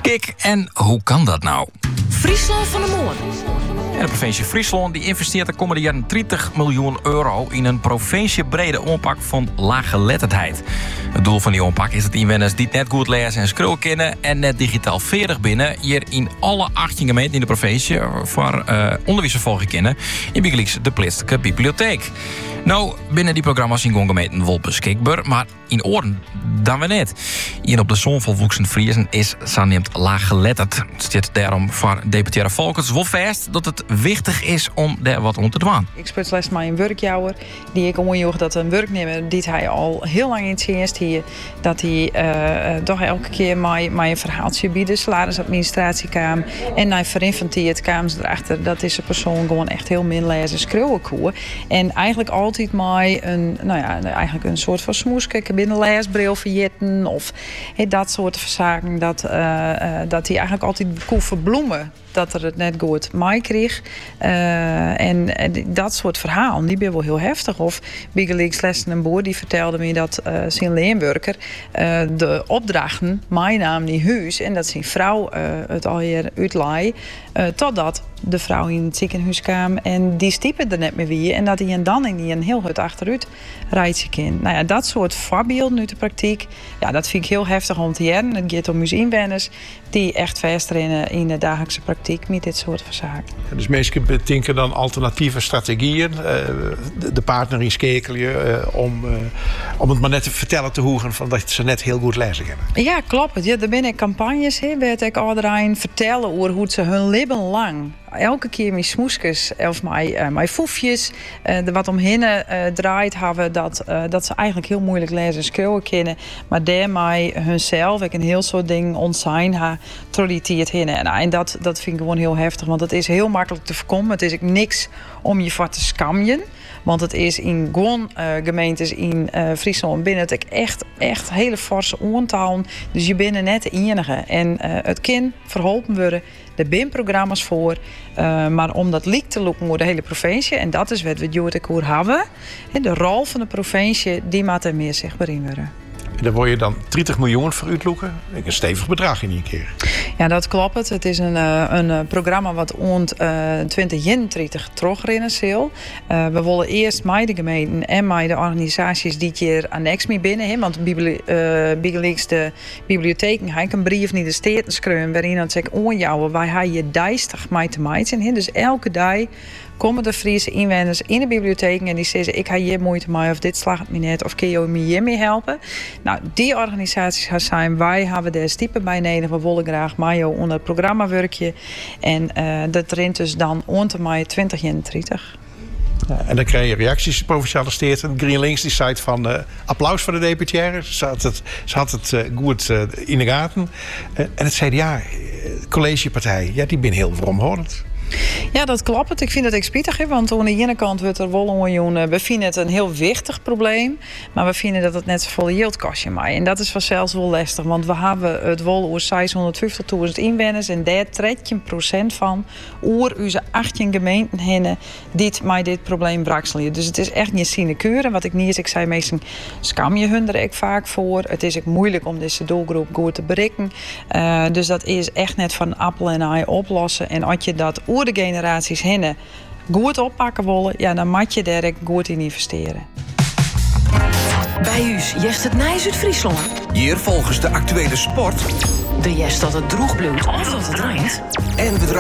Kijk, en hoe kan dat nou? Friesland van de Morgen. En de provincie Friesland die investeert de komende jaren 30 miljoen euro in een provinciebrede aanpak van laaggeletterdheid. Het doel van die aanpak is dat inwoners die net goed lezen en schrijven kennen en net digitaal vaardig binnen hier in alle 18 gemeenten in de provincie voor onderwijs volgen kennen in Bigeliks de plaatselijke bibliotheek. Nou, binnen die programma's in gemeenten wel beschikbaar, maar in oren dan we net. Hier op de zonvolvoeksen Friesen is zaneemt laaggeletterd. Het zit daarom voor deputaire Volkens wel vast dat het wichtig is om daar wat om te doen. Ik speel les maar een werkjouwer die ik onjoeg dat een werknemer die hij al heel lang in het dienst hier, dat hij toch elke keer mij een verhaaltje bieden, salarisadministratie kwam en naar verinventeerd kwamen ze erachter dat deze persoon gewoon echt heel min lezen schreeuwen koer. En eigenlijk altijd mij een soort van smoeske binnen leesbril verjitten of dat soort zaken dat hij eigenlijk altijd kon verbloemen dat er het net goed mij kreeg. En dat soort verhalen, die ben wel heel heftig. Of Bigeliks lessen een boer die vertelde me dat zijn leenwerker de opdrachten mij nam die huis en dat zijn vrouw het al hier uitlaai totdat de vrouw in het ziekenhuis kwam en die stiepen er net meer weer en dat hij en dan in een heel hut achteruit rijdt kind. Nou ja, dat soort voorbeelden uit de praktijk, ja, dat vind ik heel heftig om te horen. Het gaat om museumwenners die echt vastrennen in de dagelijkse praktijk met dit soort van zaken. Ja, dus mensen bedenken dan alternatieve strategieën, de partner inschakelen om het maar net te vertellen te horen van dat ze net heel goed lezen kunnen. Ja, klopt. Ja, er binnen campagnes waar ik iedereen vertellen over hoe ze hun leven lang elke keer mijn smoeskes of mijn foefjes er wat omheen draait hebben dat ze eigenlijk heel moeilijk lezen en schreeuwen kunnen, maar daarmee hunzelf een heel soort dingen ontzien ha traditie hinnen. En dat vind ik gewoon heel heftig, want het is heel makkelijk te voorkomen. Het is ook niks om je voor te scammen. Want het is in gewoon gemeentes in Friesland binnen het echt hele forse ontalen. Dus je bent net de enige. En het kan verholpen worden. Er zijn programma's voor. Maar om dat liek te lopen door de hele provincie. En dat is wat we Joodek hoor hebben. De rol van de provincie, die moet er meer zichtbaar in worden. En daar word je dan 30 miljoen voor uitloeken. Een stevig bedrag in één keer. Ja, dat klopt. Het is een programma wat rond 2031 terugrennen zal. We willen eerst met de gemeenten en met de organisaties die hier annex mee binnen hebben. Want Bigeliks de bibliotheken heeft een brief niet de steden schreeuwen waarin het zegt onjouwen wij hebben je dijstig mee te maken in. Dus elke dag komen de Friese inwoners in de bibliotheken en die zeggen ik heb hier moeite mee of dit slaagt me net of kun je me hiermee helpen. Nou, die organisaties gaan zijn, wij hebben daar stiepen bij nodig. We willen graag Mayo onder het programma werkje en dat rent dus dan onder mei 2031. Ja, en dan krijg je reacties, Provinciale Staten. GreenLinks die zei van applaus voor de deputaire. Ze had het goed in de gaten. En het CDA, collegepartij, ja, die ben heel veromhordend. Ja, dat klopt. Ik vind het ook spietig, want aan de ene kant wordt er wel onjoen. We vinden het een heel wichtig probleem, maar we vinden dat het net zoveel yield kost je mij. En dat is vanzelfs wel lastig, want we hebben het wel over 650.000 inwoners en daar 13% van oer onze 18 gemeenten heen die met dit probleem brakselen. Dus het is echt niet sinecure. Wat ik niet is, ik zei meestal scam je hun er ook vaak voor. Het is ook moeilijk om deze doelgroep goed te bereiken. Dus dat is echt net van appel en ei oplossen. En als je dat oer de generaties heen goed oppakken willen, ja, dan moet je daar goed in investeren. Bij us jest het nijs uit Friesland. Hier volgens de actuele sport. De jest dat het droeg bloedt of dat het regent. En we